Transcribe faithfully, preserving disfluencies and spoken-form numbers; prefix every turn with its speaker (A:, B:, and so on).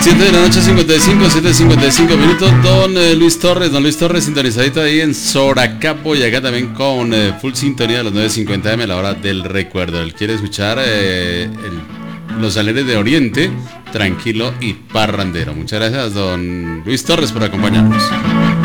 A: siete de la noche, cincuenta y cinco, siete cincuenta y cinco minutos. Don eh, Luis Torres, don Luis Torres sintonizadito ahí en Soracapo y acá también con eh, full sintonía de los nueve cincuenta eme a la hora del recuerdo. Él quiere escuchar eh, el, los aleres de Oriente, tranquilo y parrandero. Muchas gracias, don Luis Torres, por acompañarnos.